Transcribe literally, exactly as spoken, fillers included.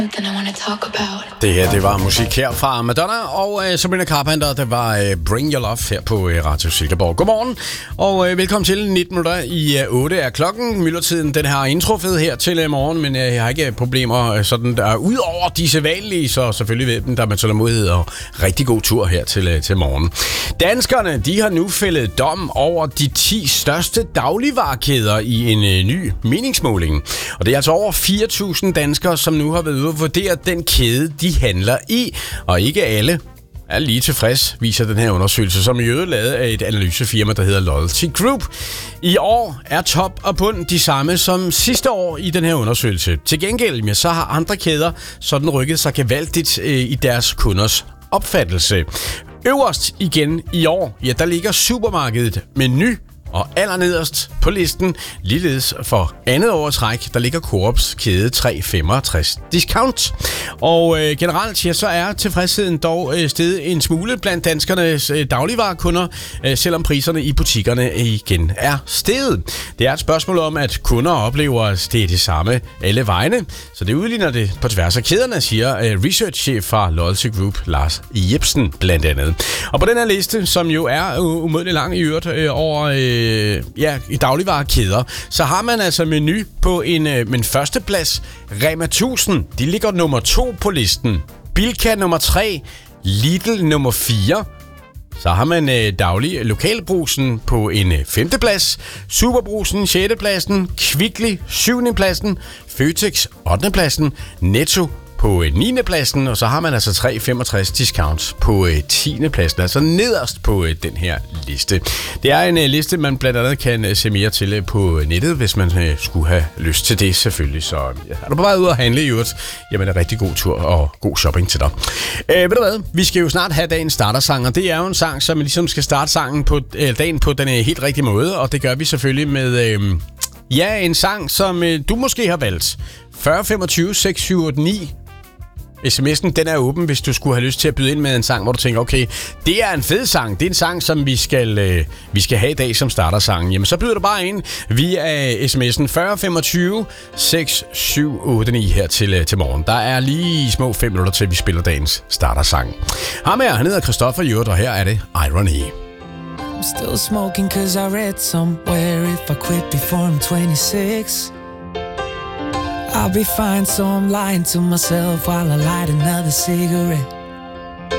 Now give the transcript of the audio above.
Det her, det var musik her fra Madonna og uh, Sabrina Carpenter. Det var uh, Bring Your Love her på uh, Radio Silkeborg. Godmorgen og uh, velkommen til nitten minutter i uh, otte er klokken. Myldretiden, den har indtruffet her til uh, morgen, men uh, jeg har ikke problemer uh, sådan der. Udover de sædvanlige, så selvfølgelig ved dem, der med tålmodighed og rigtig god tur her til, uh, til morgen. Danskerne, de har nu fældet dom over de ti største dagligvarekæder i en uh, ny meningsmåling. Og det er altså over fire tusind danskere, som nu har været ude og vurdere den kæde, de handler i, og ikke alle er lige tilfreds, viser den her undersøgelse, som i øvrigt lavet af et analysefirma, der hedder Loyalty Group. I år er top og bund de samme som sidste år i den her undersøgelse. Til gengæld, ja, så har andre kæder sådan rykket sig gevaldigt øh, i deres kunders opfattelse. Øverst igen i år, ja, der ligger supermarkedet Meny, og allernederst på listen, ligeledes for andet år træk, der ligger Coops kæde tre femogtres Discount. Og øh, generelt, ja, så er tilfredsheden dog øh, steget en smule blandt danskernes øh, dagligvarekunder, øh, selvom priserne i butikkerne igen er steget. Det er et spørgsmål om, at kunder oplever, at det er det samme alle vegne, så det udligner det på tværs af kæderne, siger øh, researchchef fra Loyalty Group, Lars Jebsen, blandt andet. Og på den her liste, som jo er umådelig lang i øvrigt øh, over øh, ja, i dagligvarekæder, så har man altså Meny på en, øh, en førsteplads. Rema tusind, de ligger nummer to på listen. Bilka nummer tre. Lidl nummer fire. Så har man øh, daglig lokalbrugsen på en øh, femteplads. Superbrugsen sjette pladsen. Kvickly syvende pladsen. Føtex ottende pladsen. Netto på niende pladsen, og så har man altså tre femogtres Discounts på øh, tiende pladsen, altså nederst på øh, den her liste. Det er en øh, liste, man blandt andet kan øh, se mere til øh, på nettet, hvis man øh, skulle have lyst til det selvfølgelig. Så ja, er du på vej ud og handle i øvrigt, jamen er rigtig god tur og god shopping til dig. Øh, ved du hvad, vi skal jo snart have dagens startersang, og det er jo en sang, som ligesom skal starte sangen på, øh, dagen på den øh, helt rigtige måde, og det gør vi selvfølgelig med øh, ja, en sang, som øh, du måske har valgt. fyrre femogtyve seks syv otte ni. sms'en, den er åben, hvis du skulle have lyst til at byde ind med en sang, hvor du tænker, okay, det er en fed sang. Det er en sang, som vi skal, øh, vi skal have i dag, som starter sangen. Jamen, så byder du bare ind via sms'en fyrre femogtyve seks syv otte ni her til, øh, til morgen. Der er lige små fem minutter til, vi spiller dagens startersang. Ham her, han hedder Christoffer Hjort, og her er det Irony. I'm still smoking cause I read somewhere if I quit before I'm twenty-six I'll be fine, so I'm lying to myself while I light another cigarette.